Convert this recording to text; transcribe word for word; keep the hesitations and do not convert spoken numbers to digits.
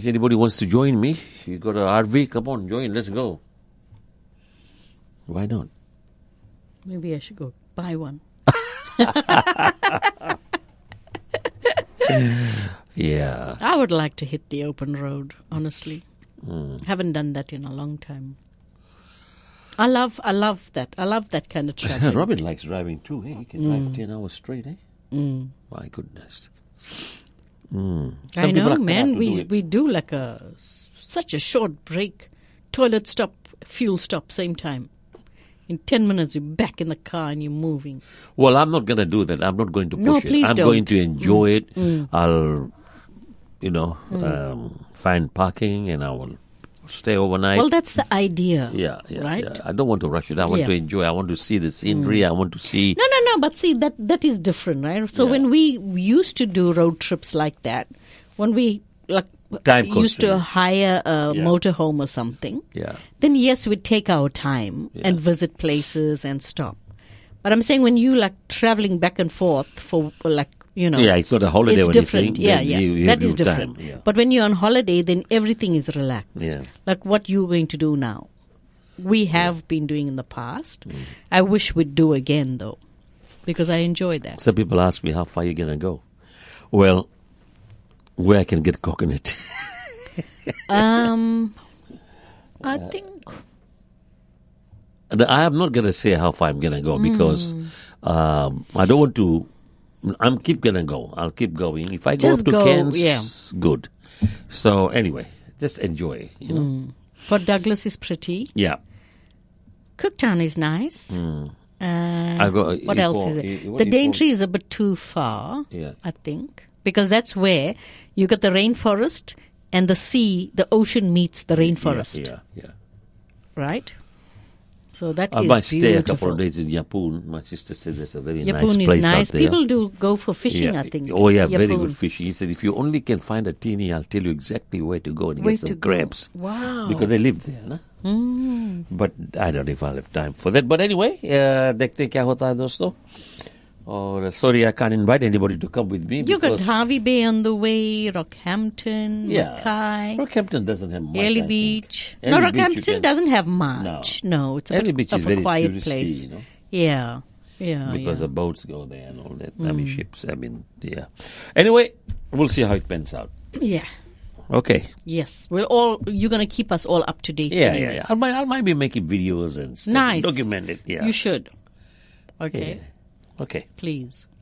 If anybody wants to join me, you got a R V, come on, join, let's go. Why not? Maybe I should go buy one. Yeah. I would like to hit the open road, honestly. Mm. Haven't done that in a long time. I love I love that. I love that kind of traveling. Robin likes driving too. Hey, he can Mm. drive ten hours straight, eh? Mm. My goodness. Mm. Some I people know, are man. cut to We do it. we do like a such a short break, toilet stop, fuel stop, same time. In ten minutes, you're back in the car and you're moving. Well, I'm not going to do that. I'm not going to push No, it. please I'm don't. going to enjoy Mm. it. Mm. I'll, you know, Mm. um, find parking and I will stay overnight. Well, that's the idea. Yeah, yeah, right? yeah. I don't want to rush it. I want Yeah. to enjoy. I want to see the scenery. Mm. I want to see. No, no, no. But see, that that is different, right? So Yeah. when we used to do road trips like that, when we like Time used to consuming. hire a Yeah. motorhome or something, Yeah. then yes, we'd take our time Yeah. and visit places and stop. But I'm saying when you like traveling back and forth for like, you know. Yeah, it's not a holiday it's or different. anything, Yeah, then yeah. you- you that have is your different. time, yeah. But when you're on holiday, then everything is relaxed. Yeah. Like what you're going to do now. We have been doing in the past. Mm. I wish we'd do again though, because I enjoy that. Some people ask me, how far are you going to go? Well, where I can get coconut. um, I think. And I am not going to say how far I'm going to go because um, I don't want to. I'm keep going to go. I'll keep going. If I go Just up to go, Cairns, yeah. good. So anyway, just enjoy. You know. Mm. Port Douglas is pretty. Yeah. Cooktown is nice. Mm. Uh, I go- what Ipoh- else is I- it? what The Ipoh- Daintree is a bit too far, Yeah. I think, because that's where you got the rainforest and the sea, the ocean meets the rainforest, Yeah, yeah. yeah. right? So that I is might stay a couple beautiful. of days in Yapun. My sister said there's a very nice Yapun place is nice. out there. People do go for fishing, Yeah. I think. Oh yeah, very Yapun. good fishing. He said if you only can find a teeny, I'll tell you exactly where to go and Where get some to go. crabs. Wow. Because they live there, na? Mm. But I don't know if I'll have time for that. But anyway, uh, देखते हैं क्या होता है दोस्तों. Or sorry, I can't invite anybody to come with me. You got because Harvey Bay on the way, Rockhampton, Yeah. Mackay, Rockhampton doesn't have much. Airlie I Beach. think. No, Airlie Beach you Rockhampton can- doesn't have much. No, it's a Airlie bit Beach of is a very quiet touristy, place. you know. Yeah, yeah, Because yeah. the boats go there and all that. I Mm. mean ships. I mean, yeah. Anyway, we'll see how it pans out. Yeah. Okay. Yes, we're all. You're gonna keep us all up to date. Yeah, anyway. yeah, yeah. I might, I might be making videos and stuff. Nice. Document it. Yeah. You should. Okay. Yeah. Okay. Please.